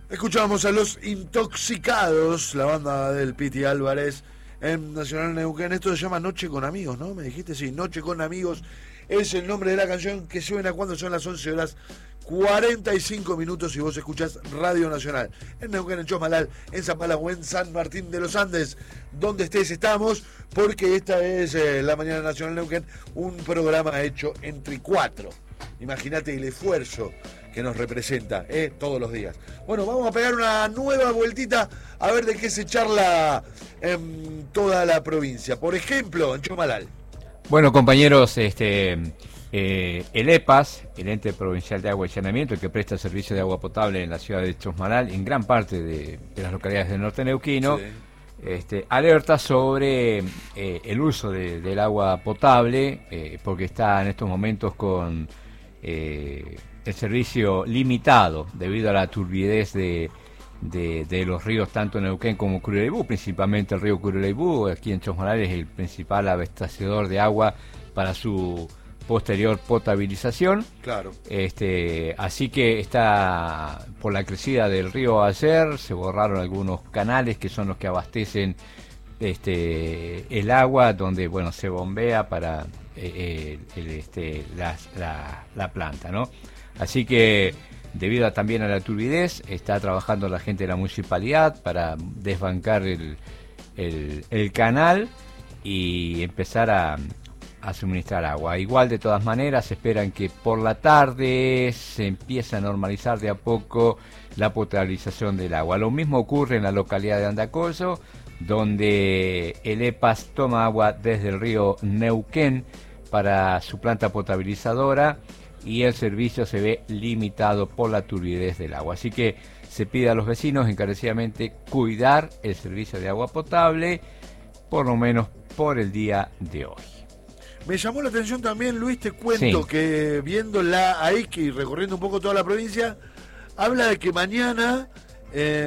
Escuchamos a Los Intoxicados, la banda del Piti Álvarez en Nacional Neuquén. Esto se llama Noche con Amigos, ¿no? ¿Me dijiste? Sí, Noche con Amigos es el nombre de la canción que suena cuando son las 11 horas 45 minutos y vos escuchás Radio Nacional en Neuquén, en Chosmalal, en San Pablo, en San Martín de los Andes. Donde estés estamos, porque esta es la Mañana Nacional Neuquén, un programa hecho entre cuatro. Imagínate el esfuerzo que nos representa todos los días. Bueno, vamos a pegar una nueva vueltita a ver de qué se charla en toda la provincia. Por ejemplo, en Chosmalal. Bueno, compañeros, el EPAS, el Ente Provincial de Agua y Saneamiento, el que presta servicio de agua potable en la ciudad de Chosmalal, en gran parte de las localidades del norte neuquino, sí. Alerta sobre el uso del agua potable, porque está en estos momentos con el servicio limitado debido a la turbidez de los ríos, tanto Neuquén como Curuleibú, principalmente el río Curuleibú. Aquí en Chosmalal es el principal abastecedor de agua para su posterior potabilización. Claro. Así que está por la crecida del río Ayer, se borraron algunos canales que son los que abastecen el agua, donde bueno se bombea para la planta, ¿no? Así que debido también a la turbidez, está trabajando la gente de la municipalidad para desbancar el canal y empezar a suministrar agua. Igual, de todas maneras, esperan que por la tarde se empiece a normalizar de a poco la potabilización del agua. Lo mismo ocurre en la localidad de Andacollo, donde el EPAS toma agua desde el río Neuquén para su planta potabilizadora, y el servicio se ve limitado por la turbidez del agua. Así que se pide a los vecinos encarecidamente cuidar el servicio de agua potable, por lo menos por el día de hoy. Me llamó la atención también, Luis, te cuento que viendo la AIC y recorriendo un poco toda la provincia, habla de que mañana